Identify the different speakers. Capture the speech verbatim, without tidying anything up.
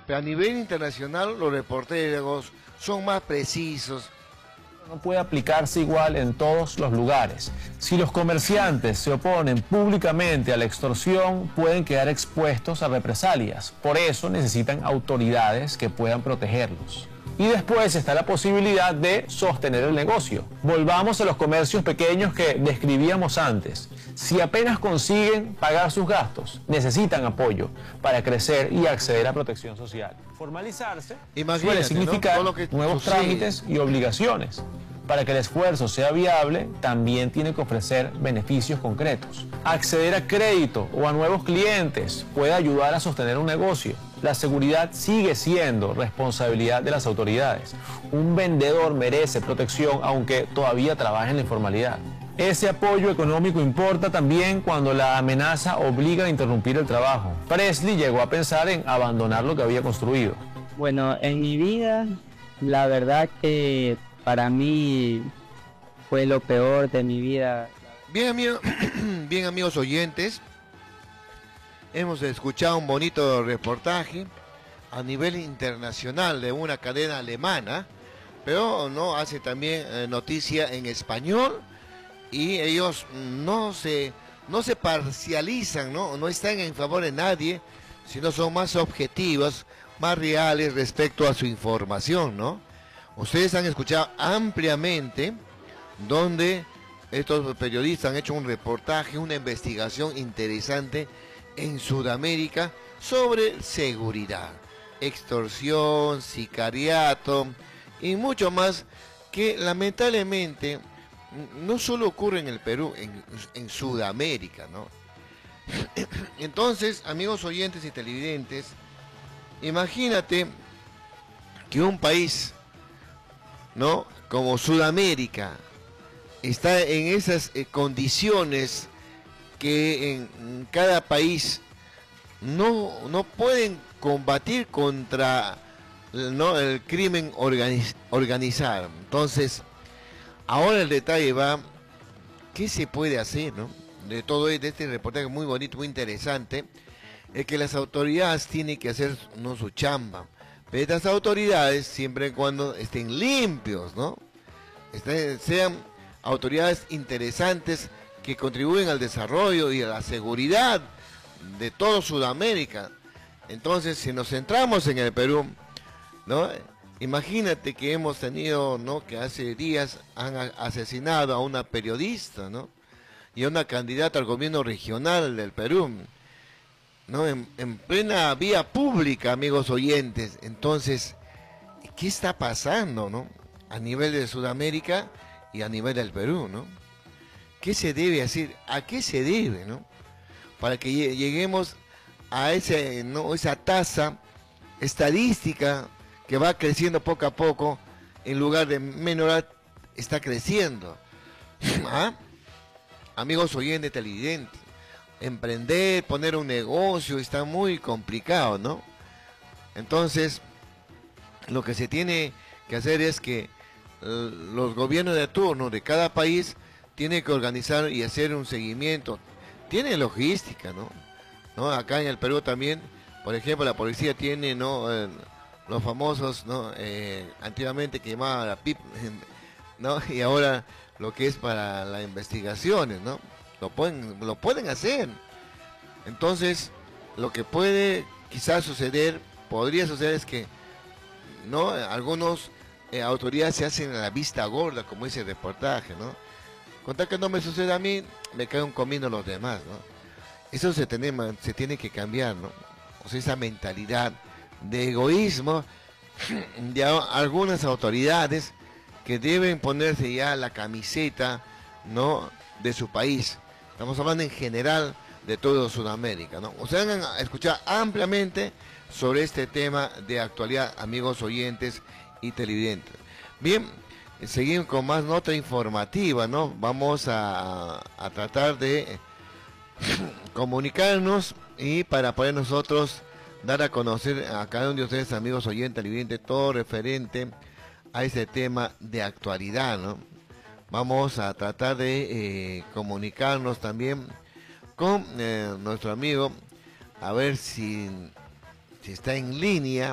Speaker 1: pero a nivel internacional los reporteros son más precisos.
Speaker 2: No puede aplicarse igual en todos los lugares. Si los comerciantes se oponen públicamente a la extorsión, pueden quedar expuestos a represalias. Por eso necesitan autoridades que puedan protegerlos. Y después está la posibilidad de sostener el negocio. Volvamos a los comercios pequeños que describíamos antes. Si apenas consiguen pagar sus gastos, necesitan apoyo para crecer y acceder a protección social. Formalizarse
Speaker 1: Imagínate,
Speaker 2: suele significar,
Speaker 1: ¿no?, todo lo que
Speaker 2: nuevos
Speaker 1: sucede.
Speaker 2: trámites y obligaciones. Para que el esfuerzo sea viable, también tiene que ofrecer beneficios concretos. Acceder a crédito o a nuevos clientes puede ayudar a sostener un negocio. La seguridad sigue siendo responsabilidad de las autoridades. Un vendedor merece protección aunque todavía trabaje en la informalidad. Ese apoyo económico importa también cuando la amenaza obliga a interrumpir el trabajo. Presley llegó a pensar en abandonar lo que había construido.
Speaker 3: Bueno, en mi vida, la verdad que para mí fue lo peor de mi vida.
Speaker 1: Bien, amigo, bien, amigos oyentes, hemos escuchado un bonito reportaje a nivel internacional de una cadena alemana, pero no hace también eh, noticia en español, y ellos no se no se parcializan, no no están en favor de nadie, sino son más objetivos, más reales respecto a su información, ¿no? Ustedes han escuchado ampliamente donde estos periodistas han hecho un reportaje, una investigación interesante en Sudamérica sobre seguridad, extorsión, sicariato y mucho más que lamentablemente no solo ocurre en el Perú, en, en Sudamérica, ¿no? Entonces, amigos oyentes y televidentes, imagínate que un país, ¿no?, como Sudamérica está en esas eh, condiciones que en, en cada país no, no pueden combatir contra, ¿no?, el crimen organiz, organizado. Entonces, ahora el detalle va, ¿qué se puede hacer, no? De todo de este reportaje muy bonito, muy interesante, es que las autoridades tienen que hacer, no, su chamba. Pero estas autoridades, siempre y cuando estén limpios, ¿no? Estén, sean autoridades interesantes que contribuyen al desarrollo y a la seguridad de todo Sudamérica. Entonces, si nos centramos en el Perú, ¿no?, imagínate que hemos tenido, ¿no?, que hace días han asesinado a una periodista, ¿no?, y a una candidata al gobierno regional del Perú, ¿no?, en, en plena vía pública, amigos oyentes. Entonces, ¿qué está pasando, no?, a nivel de Sudamérica y a nivel del Perú, ¿no? ¿Qué se debe hacer? ¿A qué se debe, no?, para que lleguemos a ese, ¿no?, esa tasa estadística que va creciendo poco a poco, en lugar de menorar, está creciendo? ¿Ah? Amigos oyentes, televidentes, emprender, poner un negocio, está muy complicado, ¿no? Entonces, lo que se tiene que hacer es que eh, los gobiernos de turno de cada país tienen que organizar y hacer un seguimiento. Tiene logística, ¿no? ¿No? Acá en el Perú también, por ejemplo, la policía tiene, ¿no?, eh, los famosos, ¿no?, eh, antiguamente que llamaban la P I P, ¿no?, y ahora lo que es para las investigaciones, ¿no? Lo pueden, lo pueden hacer. Entonces, lo que puede quizás suceder, podría suceder, es que, ¿no?, algunos eh, autoridades se hacen a la vista gorda, como dice el reportaje, ¿no? Con tal que no me suceda a mí, me caen comiendo los demás, ¿no? Eso se tiene, se tiene que cambiar, ¿no? O sea, esa mentalidad de egoísmo de algunas autoridades que deben ponerse ya la camiseta, ¿no?, de su país. Estamos hablando en general de todo Sudamérica, ¿no? O sea, van a escuchar ampliamente sobre este tema de actualidad, amigos oyentes y televidentes. Bien, seguimos con más nota informativa, ¿no? Vamos a, a tratar de comunicarnos y para poder nosotros dar a conocer a cada uno de ustedes, amigos oyentes, televidentes, todo referente a ese tema de actualidad, ¿no? Vamos a tratar de eh, comunicarnos también con eh, nuestro amigo, a ver si, si está en línea.